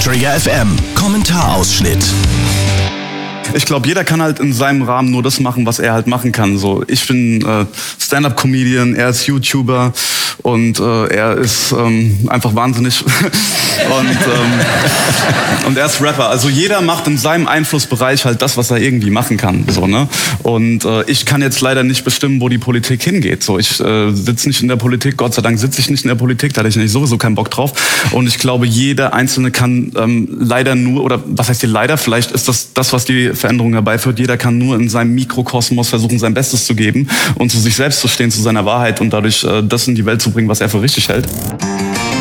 Trigger FM Kommentarausschnitt. Ich glaube, jeder kann halt in seinem Rahmen nur das machen, was er halt machen kann. So, ich bin Stand-up-Comedian, er ist YouTuber und er ist einfach wahnsinnig und er ist Rapper. Also jeder macht in seinem Einflussbereich halt das, was er irgendwie machen kann. So, ne? Und ich kann jetzt leider nicht bestimmen, wo die Politik hingeht. So, ich sitze nicht in der Politik, Gott sei Dank sitze ich nicht in der Politik, da hatte ich nicht sowieso keinen Bock drauf. Und ich glaube, jeder Einzelne kann leider nur, oder was heißt hier leider, vielleicht ist das, was die Veränderung herbeiführt, jeder kann nur in seinem Mikrokosmos versuchen, sein Bestes zu geben und zu sich selbst zu stehen, zu seiner Wahrheit und dadurch das in die Welt zu bringen, was er für richtig hält.